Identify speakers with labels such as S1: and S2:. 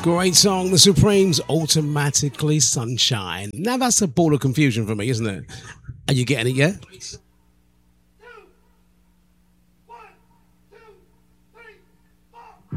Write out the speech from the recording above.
S1: Great song, The Supremes, Automatically Sunshine. Now that's a ball of confusion for me, isn't it? Are you getting it yet?